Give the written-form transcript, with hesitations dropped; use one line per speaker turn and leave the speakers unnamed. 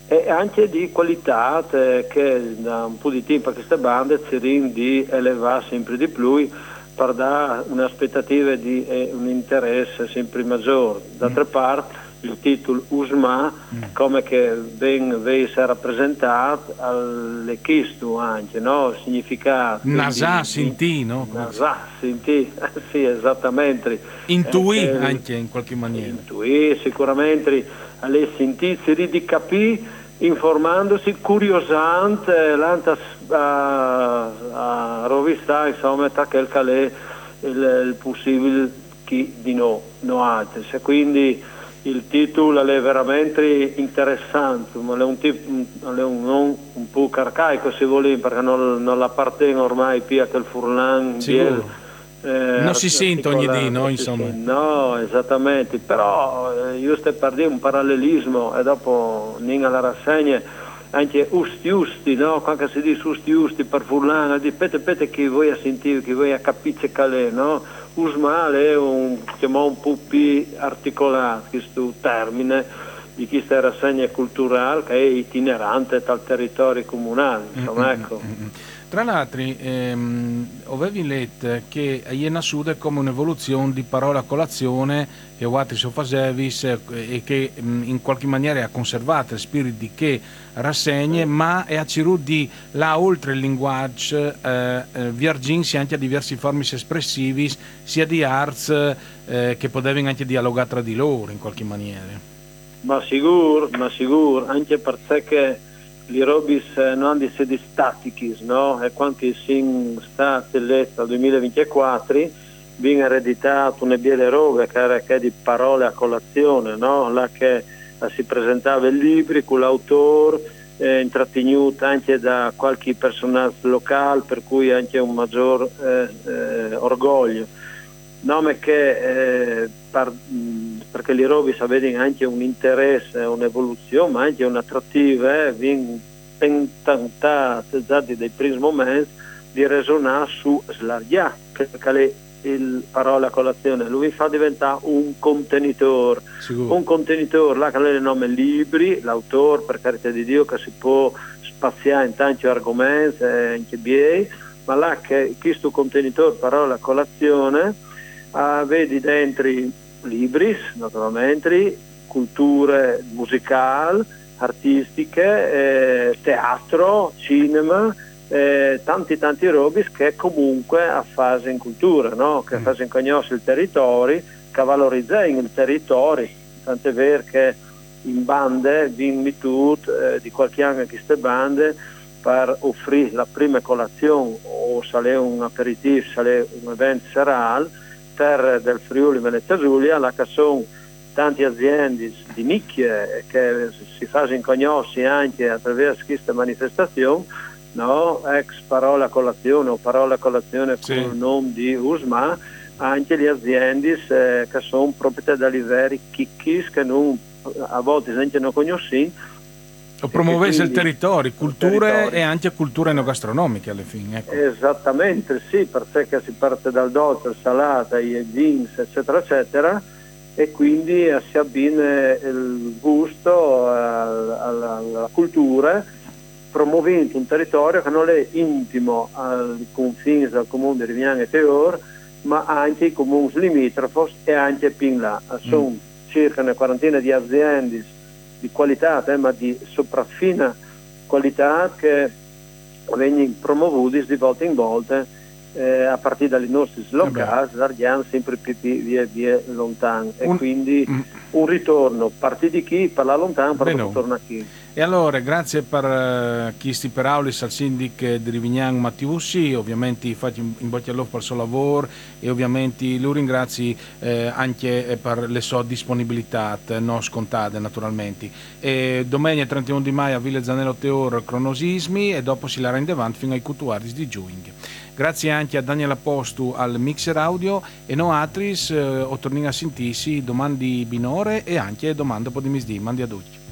e anche di qualità che da un po' di tempo a queste bande si di elevare sempre di più per dare un'aspettativa di un interesse sempre maggiore. D'altra parte il titolo Usma come che ben si è rappresentato alle chistu anche, no? Significato
Nasà sentì, no?
Nasà sentì, sì, esattamente.
Intuì anche in qualche maniera.
Intuì sicuramente alle sentizze di capì informandosi curiosante a rovistare insomma quel che è il possibile chi di no altri. Se quindi il titolo è veramente interessante, ma è non un po' arcaico se vuole, perché non appartiene ormai più a quel furlan
non si sente ogni giorno, insomma.
No, esattamente, però io sto per dire un parallelismo e dopo ninga la rassegna anche usti, no? Quando si dice usti per furlan, pete che voi a sentire, che voi a capire calè, no? Usmale è un po' più articolato questo termine di questa rassegna culturale che è itinerante dal territorio comunale, insomma, ecco.
Tra l'altro, avevi letto che a Iena Sud è come un'evoluzione di parola a colazione che Watri Sofasevis e che in qualche maniera ha conservato il spirito di che rassegne, ma è a Ciru di là oltre il linguaggio viarginsi anche a diversi formi espressivi, sia di arts che potevano anche dialogare tra di loro in qualche maniera.
Ma sicuro, anche perché gli robis non hanno di sedi statici, no? E quando si sta dal 2024 viene ereditato una biele roga che è di parole a colazione, no? Là che si presentava i libri con l'autore intrattenuto anche da qualche personaggio locale, per cui anche un maggior orgoglio. Nome che perché gli robi avevano anche un interesse, un'evoluzione, ma anche un'attrattiva, vengono tentati già dai primi momenti di ragionare su slargiare, che è il parola a colazione, lui fa diventare un contenitore. Sicuro. Un contenitore, là che ha il nome libri, l'autore, per carità di Dio, che si può spaziare in tanti argomenti, anche biei, ma là che questo contenitore parola a colazione vedi dentro libri, naturalmente, culture musicali, artistiche, teatro, cinema, tanti robi che comunque a fase in cultura, no? Che fanno conoscere il territorio, che valorizzano il territorio, tant'è vero che in bande vinmi tutte di qualche anno queste bande per offrire la prima colazione o se è un aperitivo, se è un evento serale del Friuli Venezia Giulia, là che sono tante aziende di nicchie che si fanno conoscere anche attraverso queste manifestazioni, no? Ex parola colazione o parola colazione con il nome di Usma, anche le aziende che sono proprietà dagli veri chicchis che non, a volte anche non conoscono.
O promuovesse il territorio, culture e anche culture enogastronomiche alla fine. Ecco.
Esattamente, sì, perché si parte dal dolce, salata, i jeans, eccetera, eccetera, e quindi si abbina il gusto alla cultura, promuovendo un territorio che non è intimo ai confini del comune di Rivignano e Teor, ma anche i comuni limitrofos e anche più in là. Sono circa una quarantina di aziende di qualità, ma di sopraffina qualità che vengono promovuti di volta in volta a partire dalle nostre locali, larghiamo sempre più via lontano e quindi un ritorno, partire di chi, per la lontano, per tornare a chi.
E allora, grazie per chi sti per Aulis al sindic di Rivignano Mattiussi, ovviamente fate in bocca al lupo per il suo lavoro e ovviamente lo ringrazio anche per le sue disponibilità non scontate naturalmente. E domenica 31 di maio a Ville Zanello Teor cronosismi e dopo si la rende avanti fino ai cutuaris di Giuing. Grazie anche a Daniela Postu al mixer audio e Noatris, o torniamo a sentirsi domani binore e anche domande po' di misdì, mandi a tutti.